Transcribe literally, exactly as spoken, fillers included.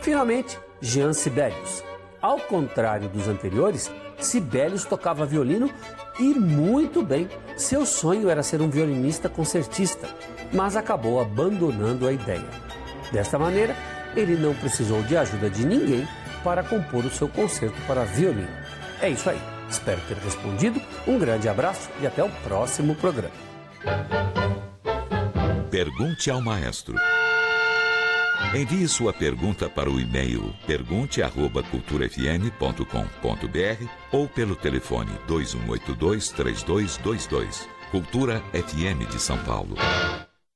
Finalmente, Jean Sibelius. Ao contrário dos anteriores, Sibelius tocava violino e muito bem. Seu sonho era ser um violinista concertista, mas acabou abandonando a ideia. Desta maneira, ele não precisou de ajuda de ninguém para compor o seu concerto para violino. É isso aí. Espero ter respondido. Um grande abraço e até o próximo programa. Pergunte ao maestro. Envie sua pergunta para o e-mail pergunte arroba cultura f m ponto com ponto b r ou pelo telefone dois um oito dois, três dois dois dois. Cultura F M de São Paulo.